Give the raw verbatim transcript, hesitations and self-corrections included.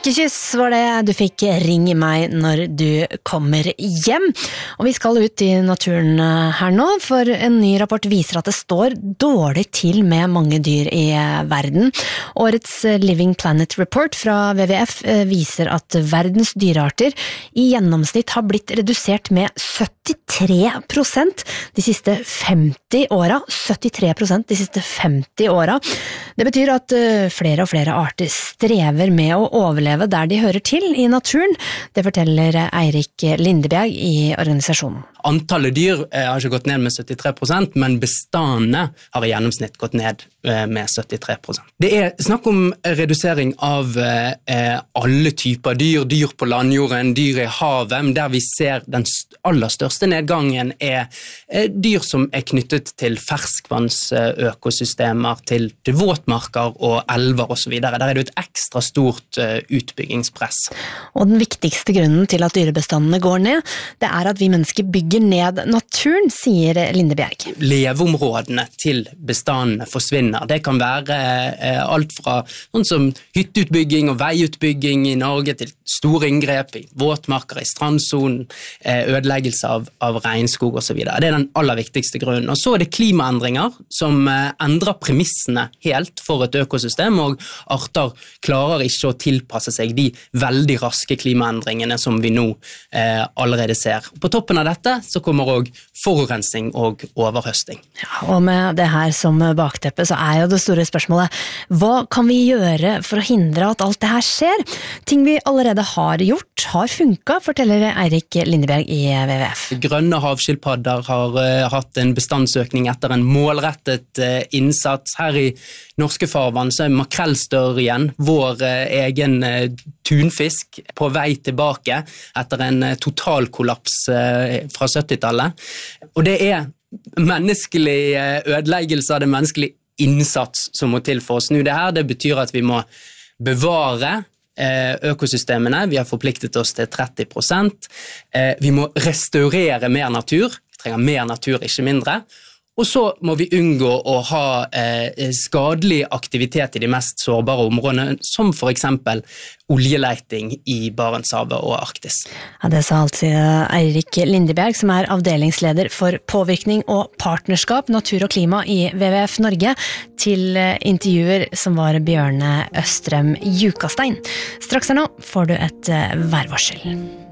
Tørkekyss var det du fikk ring i meg når du kommer hjem. Og vi skal ut i naturen her nå, for en ny rapport viser at det står dårlig til med mange dyr i verden. Årets Living Planet Report fra W W F viser at verdens dyrearter i gjennomsnitt har blitt redusert med syttitre prosent de siste femti åra. syttitre prosent de siste femti åra. Det betyr at flere og flere arter strever med å overleve der de hører til i naturen. Det forteller Eirik Lindebjerg i organisasjonen. Antallet dyr har ikke gått ned med syttitre prosent, men bestandene har i gjennomsnitt gått ned med syttitre prosent. Det er snakk om redusering av alle typer dyr, dyr på landjorden, dyr i havet, der vi ser den aller største nedgangen er dyr som er knyttet til ferskvannsøkosystemer, til, til våtmarker og elver og så videre. Der er det et ekstra stort utbyggingspress. Og den viktigste grunnen til at dyrebestandene går ned, det er at vi mennesker bygger ned naturen, sier Lindebjerg. Leveområdene til bestandene forsvinner. Det kan være eh, alt fra sånn som hytteutbygging og veiutbygging i Norge til store inngrep i våtmarker, i strandzonen, eh, ødeleggelse av, av regnskog og så videre. Det er den aller viktigste grunnen. Og så er det klimaendringer som eh, endrer premissene helt for et økosystem, og arter klarer ikke å tilpasse seg de veldig raske klimaendringene som vi nå eh, allerede ser. På toppen av dette så kommer også forurensning og overhøsting. Ja, og med det her som bakteppe så er jo det store spørsmålet, hva kan vi gjøre for å hindre at alt det her skjer? Ting vi allerede har gjort, har funket, forteller Eirik Lindebjerg i W W F. Grønne havskilpadder har uh, hatt en bestandsøkning etter en målrettet uh, innsats. Her i norske farvann så er makrellstør igjen, vår uh, egen uh, tunfisk, på vei tilbake etter en uh, totalkollaps uh, fra syttitallet. Og det er menneskelig uh, ødeleggelse av det menneskelige innsats som må til for å snu det her. Det betyr at vi må bevare økosystemene, vi har forpliktet oss til tretti prosent. Vi må restaurere mer natur, vi trenger mer natur, ikke mindre. Og så må vi unngå å ha eh, skadelig aktivitet i de mest sårbare områdene, som for eksempel oljeleiting i Barentshavet og Arktis. Ja, det sa altså Eirik Lindebjerg, som er avdelingsleder for påvirkning og partnerskap, natur og klima i W W F Norge, til intervjuer som var Bjørne Østrem Jukastein. Straks her nå får du et værvarsel.